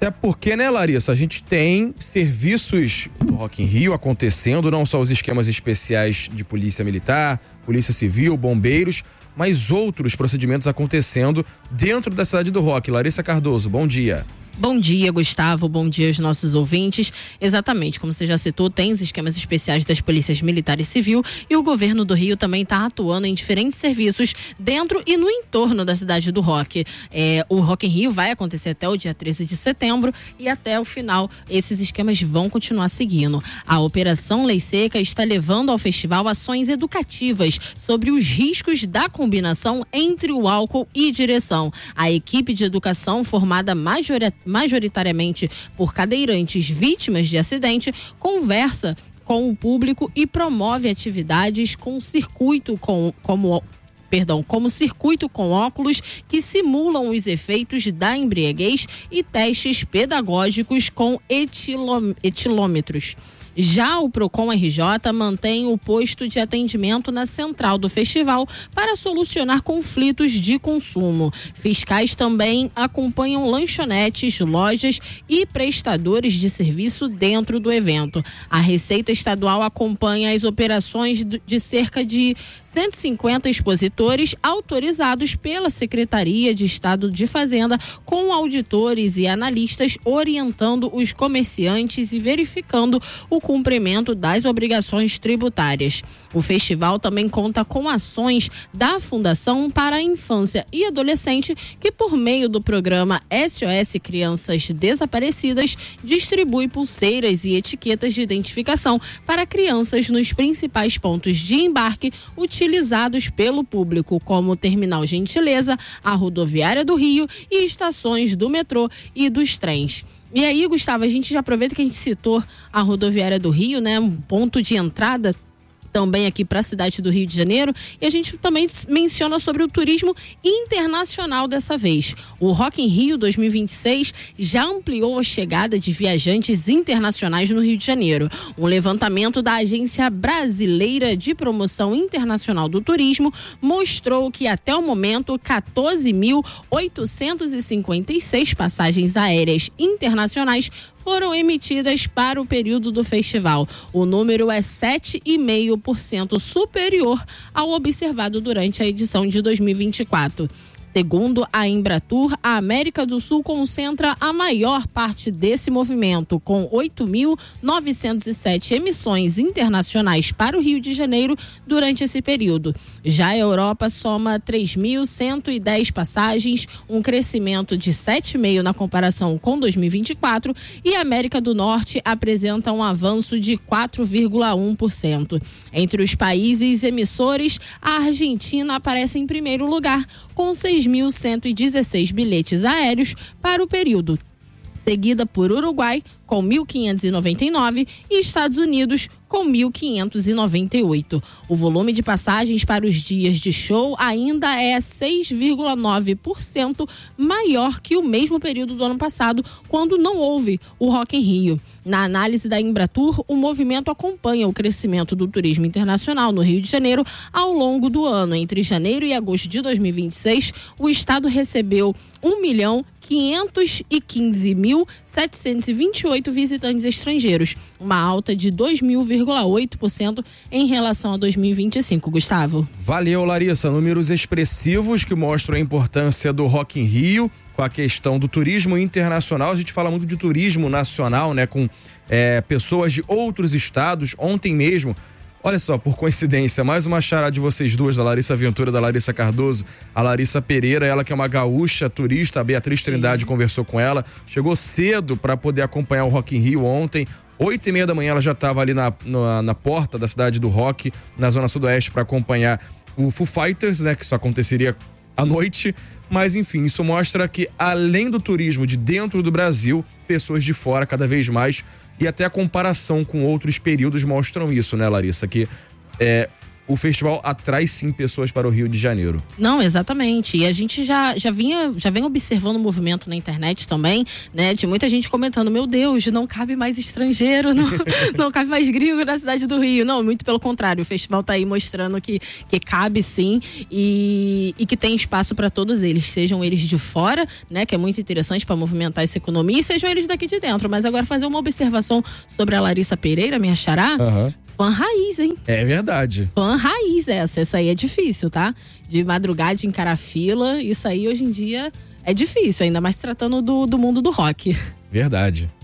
Até porque, né, Larissa, a gente tem serviços do Rock in Rio acontecendo, não só os esquemas especiais de polícia militar, polícia civil, bombeiros, mas outros procedimentos acontecendo dentro da cidade do Rock. Larissa Cardoso, bom dia. Bom dia, Gustavo. Bom dia aos nossos ouvintes. Exatamente, como você já citou, tem os esquemas especiais das polícias militar e civil e o governo do Rio também está atuando em diferentes serviços dentro e no entorno da cidade do Rock. O Rock in Rio vai acontecer até o dia 13 de setembro e até o final esses esquemas vão continuar seguindo. A Operação Lei Seca está levando ao festival ações educativas sobre os riscos da combinação entre o álcool e direção. A equipe de educação, formada majoritariamente por cadeirantes vítimas de acidente, conversa com o público e promove atividades como circuito com óculos que simulam os efeitos da embriaguez e testes pedagógicos com etilômetros. Já o Procon RJ mantém o posto de atendimento na central do festival para solucionar conflitos de consumo. Fiscais também acompanham lanchonetes, lojas e prestadores de serviço dentro do evento. A Receita Estadual acompanha as operações de cerca de 150 expositores autorizados pela Secretaria de Estado de Fazenda, com auditores e analistas orientando os comerciantes e verificando o cumprimento das obrigações tributárias. O festival também conta com ações da Fundação para a Infância e Adolescente, que por meio do programa SOS Crianças Desaparecidas distribui pulseiras e etiquetas de identificação para crianças nos principais pontos de embarque utilizados pelo público, como o Terminal Gentileza, a Rodoviária do Rio e estações do metrô e dos trens. E aí, Gustavo, a gente já aproveita que a gente citou a Rodoviária do Rio, né? Um ponto de entrada também aqui para a cidade do Rio de Janeiro, e a gente também menciona sobre o turismo internacional dessa vez. O Rock in Rio 2026 já ampliou a chegada de viajantes internacionais no Rio de Janeiro. Um levantamento da Agência Brasileira de Promoção Internacional do Turismo mostrou que até o momento 14.856 passagens aéreas internacionais foram emitidas para o período do festival. O número é 7,5% superior ao observado durante a edição de 2024. Segundo a Embratur, a América do Sul concentra a maior parte desse movimento, com 8.907 emissões internacionais para o Rio de Janeiro durante esse período. Já a Europa soma 3.110 passagens, um crescimento de 7,5% na comparação com 2024, e a América do Norte apresenta um avanço de 4,1%. Entre os países emissores, a Argentina aparece em primeiro lugar, com 6.116 bilhetes aéreos para o período, seguida por Uruguai, com 1.599, e Estados Unidos, com 1.598. O volume de passagens para os dias de show ainda é 6,9% maior que o mesmo período do ano passado, quando não houve o Rock in Rio. Na análise da Embratur, o movimento acompanha o crescimento do turismo internacional no Rio de Janeiro ao longo do ano. Entre janeiro e agosto de 2026, o estado recebeu 1.515.728 visitantes estrangeiros, uma alta de 2.000,8% em relação a 2025. Gustavo. Valeu, Larissa. Números expressivos que mostram a importância do Rock in Rio com a questão do turismo internacional. A gente fala muito de turismo nacional, né? Com pessoas de outros estados. Ontem mesmo, olha só, por coincidência, mais uma charada de vocês duas, da Larissa Ventura, da Larissa Cardoso, a Larissa Pereira, ela que é uma gaúcha turista, a Beatriz Trindade conversou com ela, chegou cedo para poder acompanhar o Rock in Rio ontem. 8h30 da manhã ela já estava ali na porta da cidade do Rock, na zona sudoeste, para acompanhar o Foo Fighters, né? Que isso aconteceria à noite. Mas enfim, isso mostra que além do turismo de dentro do Brasil, pessoas de fora cada vez mais, e até a comparação com outros períodos mostram isso, né, Larissa? Que o festival atrai sim pessoas para o Rio de Janeiro. Não, exatamente. E a gente já vem observando o movimento na internet também, né? De muita gente comentando, meu Deus, não cabe mais estrangeiro, não cabe mais gringo na cidade do Rio. Não, muito pelo contrário. O festival tá aí mostrando que cabe sim e que tem espaço para todos eles. Sejam eles de fora, né? Que é muito interessante para movimentar essa economia, e sejam eles daqui de dentro. Mas agora fazer uma observação sobre a Larissa Pereira, minha xará. Fã raiz, hein? É verdade. Fã raiz essa aí é difícil, tá? De madrugada, de encarar fila, isso aí hoje em dia é difícil, ainda mais tratando do mundo do rock. Verdade.